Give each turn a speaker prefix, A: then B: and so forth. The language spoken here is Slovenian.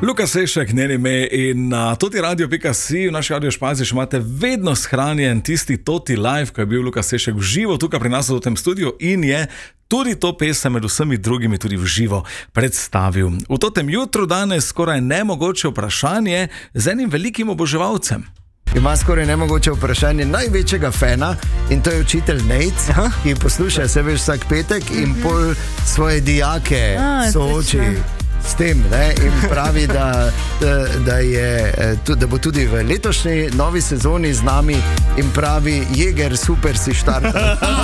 A: Luka Sešek, njen ime in Toti Radio.si, v naši radio špazi še imate vedno shranjen tisti Toti Live, ko je bil Luka Sešek v živo tukaj pri nas v tem studiu in je tudi to pesem med vsemi drugimi tudi v živo predstavil. V totem jutru danes skoraj nemogoče vprašanje z enim velikim oboževalcem.
B: Ima skoraj nemogoče vprašanje največjega fana in to je učitelj Nate, ki posluša se veš vsak petek in pol svoje dijake sooči s tem, ne? In pravi, da bo tudi v letošnji novi sezoni z nami in pravi, Jeger, super si štartal.